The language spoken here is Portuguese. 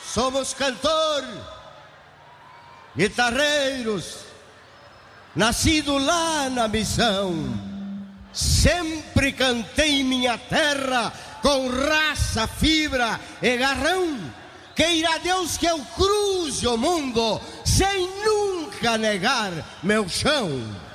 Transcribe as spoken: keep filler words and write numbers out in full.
Somos cantor, guitarreiros, nascido lá na missão. Sempre cantei minha terra com raça, fibra e garrão. Queira Deus que eu cruze o mundo sem nunca negar meu chão.